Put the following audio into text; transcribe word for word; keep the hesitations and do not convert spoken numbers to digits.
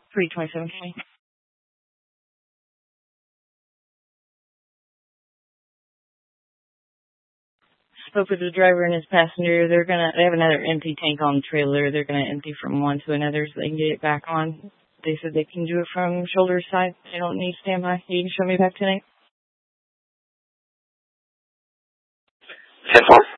three twenty-seven County. Spoke with the driver and his passenger. They're gonna. They have another empty tank on the trailer. They're gonna empty from one to another so they can get it back on. They said they can do it from shoulder side. They don't need standby. You can show me back tonight. ten four.